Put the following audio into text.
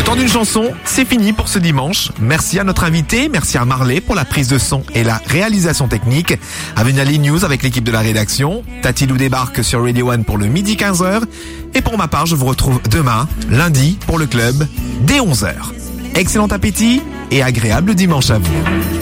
Temps d'une chanson, c'est fini pour ce dimanche. Merci à notre invité, merci à Marley pour la prise de son et la réalisation technique. À venir les news avec l'équipe de la rédaction. Tati Lou débarque sur Radio One pour le midi 15h. Et pour ma part, je vous retrouve demain, lundi, pour le club, dès 11h. Excellent appétit et agréable dimanche à vous.